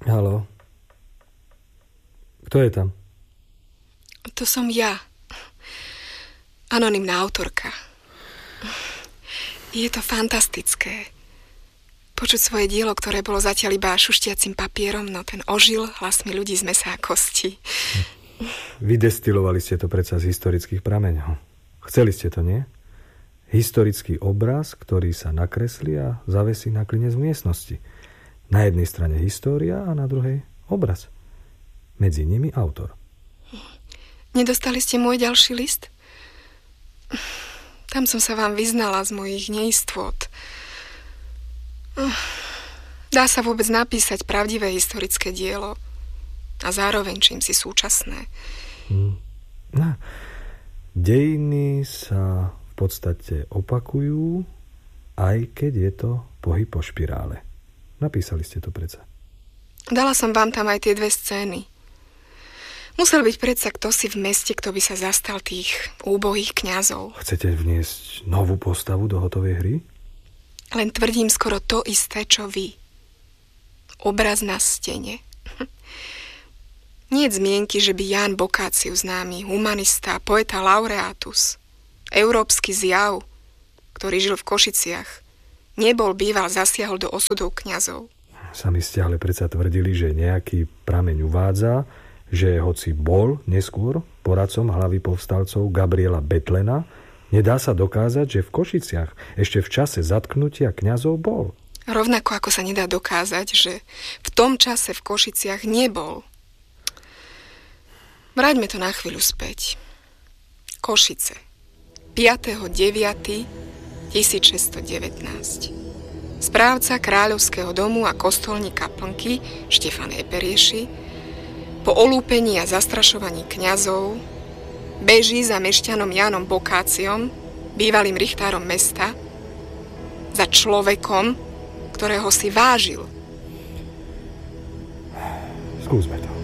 Haló? Kto je tam? To som ja. Anonymná autorka. Je to fantastické. Počuť svoje dielo, ktoré bolo zatiaľ iba šuštiacim papierom, no ten ožil hlasmi ľudí z mäsa a kosti. Vydestilovali ste to predsa z historických prameňov. Chceli ste to, nie? Historický obraz, ktorý sa nakreslí a zavesí na klinec v miestnosti. Na jednej strane história a na druhej obraz. Medzi nimi autor. Nedostali ste môj ďalší list? Tam som sa vám vyznala z mojich neistôt. Dá sa vôbec napísať pravdivé historické dielo a zároveň čím si súčasné. No, dejiny sa v podstate opakujú, aj keď je to pohyb po špirále. Napísali ste to predsa. Dala som vám tam aj tie 2 scény. Musel byť predsa kto si v meste, kto by sa zastal tých úbohých kňazov. Chcete vniesť novú postavu do hotovej hry? Len tvrdím skoro to isté, čo vy. Obraz na stene. Nie je zmienky, že by Ján Boccaccio, známy humanista, poeta laureatus, európsky zjav, ktorý žil v Košiciach, nebol býval zasiahol do osudov kňazov. Sami ste ale predsa tvrdili, že nejaký prameň uvádza, že hoci bol neskôr poradcom hlavy povstalcov Gabriela Bethlena, nedá sa dokázať, že v Košiciach ešte v čase zatknutia kňazov bol. Rovnako ako sa nedá dokázať, že v tom čase v Košiciach nebol. Vráťme to na chvíľu späť. Košice. 5.9.1619. Správca kráľovského domu a kostolník kaplnky Štefan Eperieši po olúpení a zastrašovaní kňazov beží za mešťanom Jánom Boccacciom, bývalým richtárom mesta, za človekom, ktorého si vážil. Skúsme to.